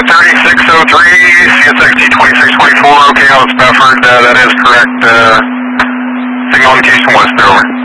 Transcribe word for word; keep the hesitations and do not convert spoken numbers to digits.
thirty-six oh three, C S X T twenty-six twenty-four, okay, I was buffered, uh, that is correct, uh, signal indication west, over.